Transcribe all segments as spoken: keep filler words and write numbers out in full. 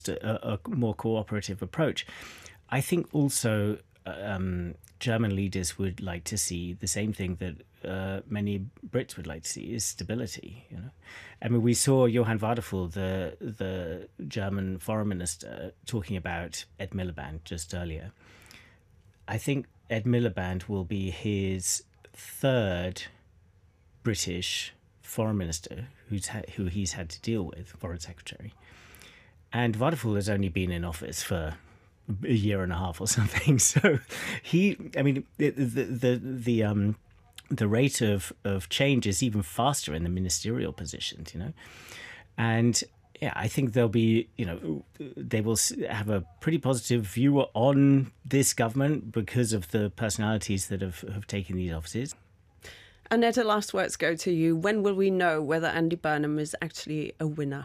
a, a more cooperative approach. I think also um, German leaders would like to see the same thing that uh, many Brits would like to see, is stability. You know, I mean, we saw Johann Wadephul, the the German foreign minister, talking about Ed Miliband just earlier. I think Ed Miliband will be his third British foreign minister who's ha- who he's had to deal with, foreign secretary. And Wadephul has only been in office for a year and a half or something. So he, I mean, the the the, the um the rate of of change is even faster in the ministerial positions, you know, and yeah, I think they'll be, you know, they will have a pretty positive view on this government because of the personalities that have, have taken these offices. Annette, last words go to you. When will we know whether Andy Burnham is actually a winner?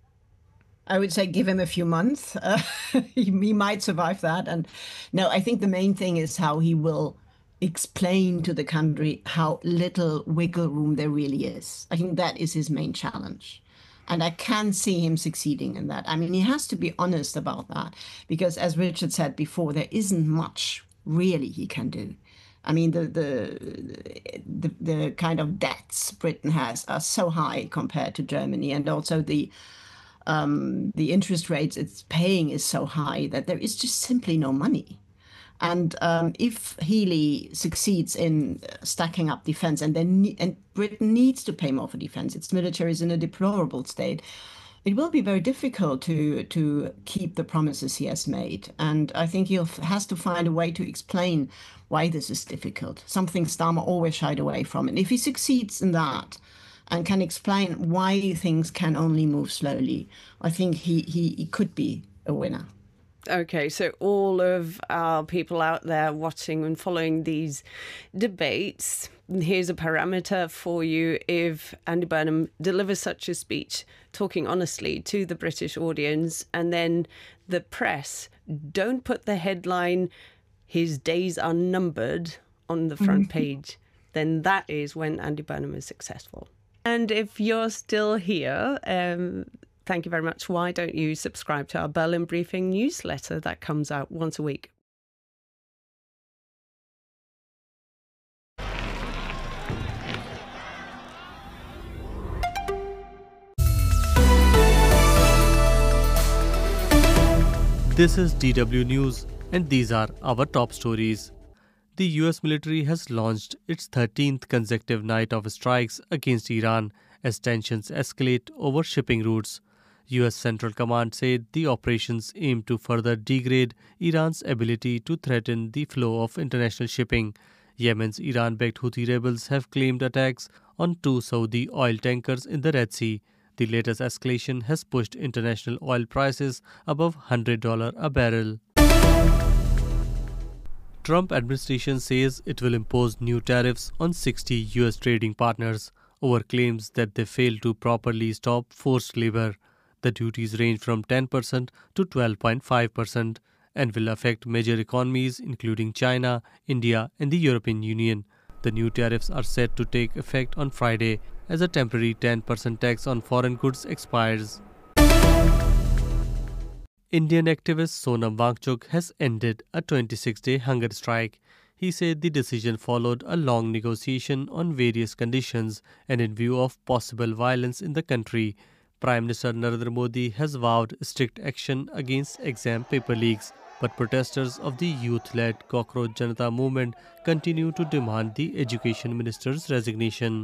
I would say give him a few months. Uh, he, he might survive that. And no, I think the main thing is how he will explain to the country how little wiggle room there really is. I think that is his main challenge. And I can see him succeeding in that. I mean, he has to be honest about that, because as Richard said before, there isn't much really he can do. I mean, the the the, the kind of debts Britain has are so high compared to Germany, and also the um, the interest rates it's paying is so high that there is just simply no money. And um, if Healey succeeds in stacking up defense, and then and Britain needs to pay more for defense, its military is in a deplorable state, it will be very difficult to to keep the promises he has made. And I think he has to find a way to explain why this is difficult, something Starmer always shied away from. And if he succeeds in that and can explain why things can only move slowly, I think he, he, he could be a winner. Okay, so all of our people out there watching and following these debates, here's a parameter for you. If Andy Burnham delivers such a speech, talking honestly to the British audience, and then the press don't put the headline, "His days are numbered," on the front page, then that is when Andy Burnham is successful. And if you're still here, um, thank you very much. Why don't you subscribe to our Berlin Briefing newsletter that comes out once a week? This is D W News, and these are our top stories. The U S military has launched its thirteenth consecutive night of strikes against Iran as tensions escalate over shipping routes. U S Central Command said the operations aim to further degrade Iran's ability to threaten the flow of international shipping. Yemen's Iran-backed Houthi rebels have claimed attacks on two Saudi oil tankers in the Red Sea. The latest escalation has pushed international oil prices above one hundred dollars a barrel. Trump administration says it will impose new tariffs on sixty U S trading partners over claims that they failed to properly stop forced labor. The duties range from ten percent to twelve point five percent and will affect major economies including China, India and the European Union. The new tariffs are set to take effect on Friday as a temporary ten percent tax on foreign goods expires. Indian activist Sonam Wangchuk has ended a twenty-six day hunger strike. He said the decision followed a long negotiation on various conditions and in view of possible violence in the country. Prime Minister Narendra Modi has vowed strict action against exam paper leaks, but protesters of the youth-led Cockroach Janata movement continue to demand the education minister's resignation.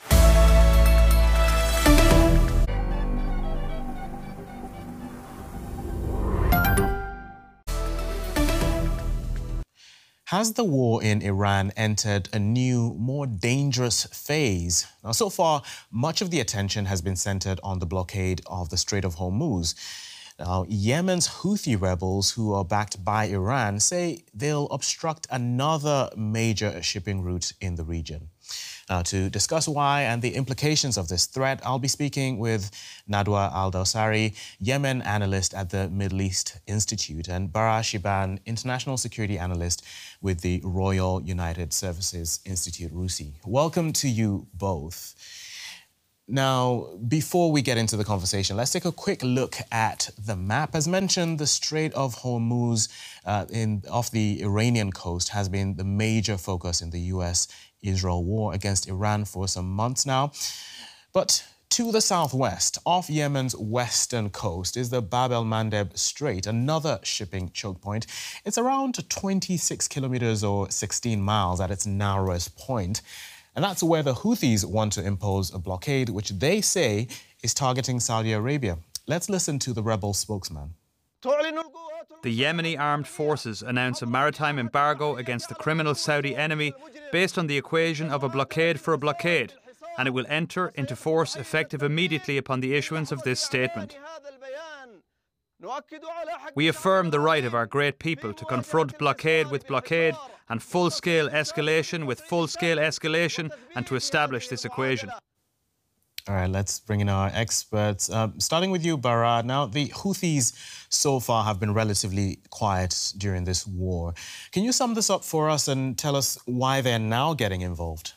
Has the war in Iran entered a new, more dangerous phase? Now, so far, much of the attention has been centered on the blockade of the Strait of Hormuz. Now, Yemen's Houthi rebels, who are backed by Iran, say they'll obstruct another major shipping route in the region. Now, to discuss why and the implications of this threat, I'll be speaking with Nadwa Al-Dawsari, Yemen analyst at the Middle East Institute, and Bara Shiban, international security analyst with the Royal United Services Institute, R U S I. Welcome to you both. Now, before we get into the conversation, let's take a quick look at the map. As mentioned, the Strait of Hormuz uh, in, off the Iranian coast has been the major focus in the U S Israel war against Iran for some months now. But to the southwest, off Yemen's western coast, is the Bab el-Mandeb Strait, another shipping choke point. It's around twenty-six kilometers or sixteen miles at its narrowest point. And that's where the Houthis want to impose a blockade, which they say is targeting Saudi Arabia. Let's listen to the rebel spokesman. The Yemeni armed forces announce a maritime embargo against the criminal Saudi enemy based on the equation of a blockade for a blockade, and it will enter into force effective immediately upon the issuance of this statement. We affirm the right of our great people to confront blockade with blockade and full-scale escalation with full-scale escalation, and to establish this equation. All right, let's bring in our experts. Uh, starting with you, Bara. Now, the Houthis so far have been relatively quiet during this war. Can you sum this up for us and tell us why they're now getting involved?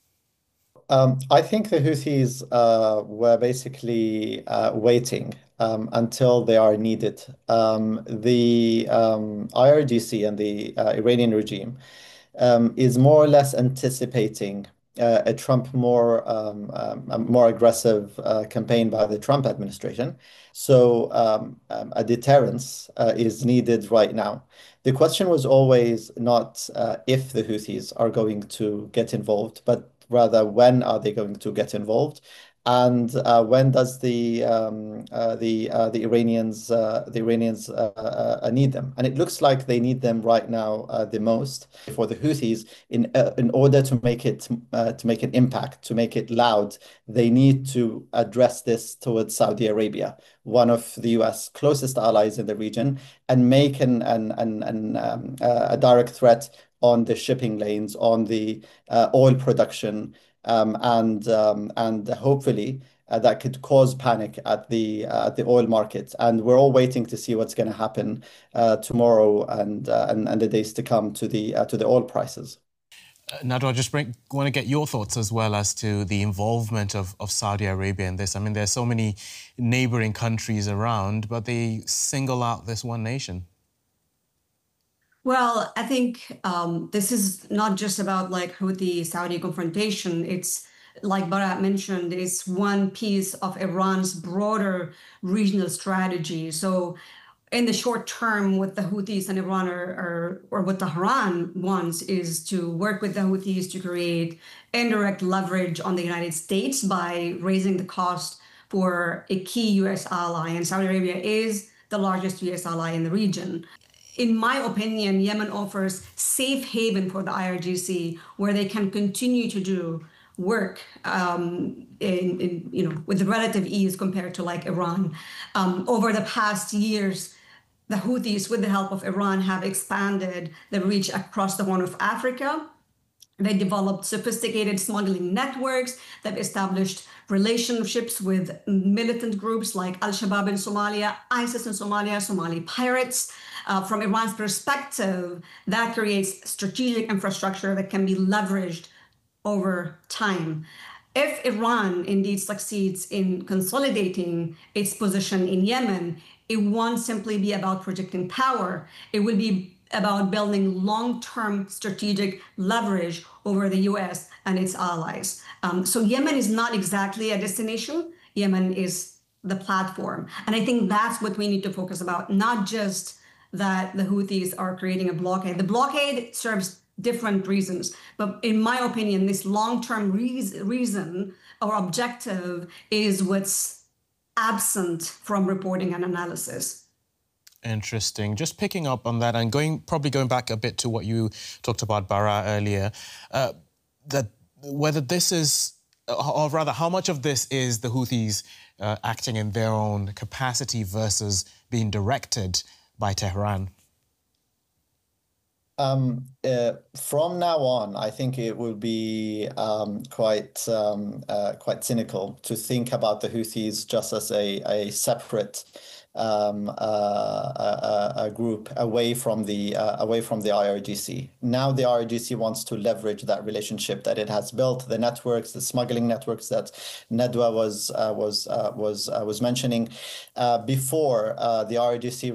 Um, I think the Houthis uh, were basically uh, waiting um, until they are needed. Um, the um, I R G C and the uh, Iranian regime um, is more or less anticipating uh, a Trump more um, um, a more aggressive uh, campaign by the Trump administration. So um, um, a deterrence uh, is needed right now. The question was always not uh, if the Houthis are going to get involved, but rather when are they going to get involved, and uh, when does the um, uh, the uh, the Iranians uh, the Iranians uh, uh, need them? And it looks like they need them right now uh, the most. For the Houthis, in uh, in order to make it uh, to make an impact, to make it loud, they need to address this towards Saudi Arabia, one of the U S closest allies in the region, and make an an an, an um, uh, a direct threat on the shipping lanes, on the uh, oil production, um, and um, and hopefully uh, that could cause panic at the uh, at the oil markets. And we're all waiting to see what's going to happen uh, tomorrow and, uh, and and the days to come to the uh, to the oil prices. Uh, Nado, I just bring, want to get your thoughts as well as to the involvement of, of Saudi Arabia in this. I mean, there's so many neighboring countries around, but they single out this one nation. Well, I think um, this is not just about like Houthi-Saudi confrontation. It's like Bara mentioned, it's one piece of Iran's broader regional strategy. So in the short term, what the Houthis and Iran are, are, or what Tehran wants is to work with the Houthis to create indirect leverage on the United States by raising the cost for a key U S ally. And Saudi Arabia is the largest U S ally in the region. In my opinion, Yemen offers safe haven for the I R G C, where they can continue to do work um, in, in, you know, with relative ease compared to like Iran. Um, over the past years, the Houthis, with the help of Iran, have expanded the reach across the Horn of Africa. They developed sophisticated smuggling networks. They've established relationships with militant groups like Al-Shabaab in Somalia, ISIS in Somalia, Somali pirates. Uh, from Iran's perspective, that creates strategic infrastructure that can be leveraged over time. If Iran indeed succeeds in consolidating its position in Yemen, it won't simply be about projecting power. It will be about building long-term strategic leverage over the U S and its allies. Um, so Yemen is not exactly a destination. Yemen is the platform. And I think that's what we need to focus about, not just that the Houthis are creating a blockade. The blockade serves different reasons. But in my opinion, this long-term reason or objective is what's absent from reporting and analysis. Interesting. Just picking up on that and going probably going back a bit to what you talked about, Bara, earlier, uh, that whether this is, or rather, how much of this is the Houthis uh, acting in their own capacity versus being directed by Tehran? Um, uh, from now on, I think it will be um, quite um, uh, quite cynical to think about the Houthis just as a, a separate um, uh, a, a group away from the uh, away from the I R G C. Now the I R G C wants to leverage that relationship that it has built, the networks, the smuggling networks that Nedwa was uh, was uh, was uh, was mentioning. Uh, before uh, the I R G C